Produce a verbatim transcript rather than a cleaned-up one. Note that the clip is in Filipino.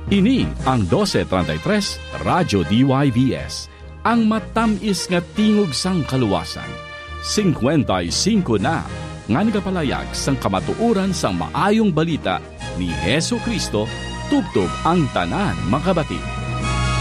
Ini ang twelve thirty-three Radyo D Y V S, ang matamis nga tingog sang kaluwasan. fifty-five na nga nagapalayag sang kamatuoran sang maayong balita ni Hesu Kristo tubtob ang tanan makabati.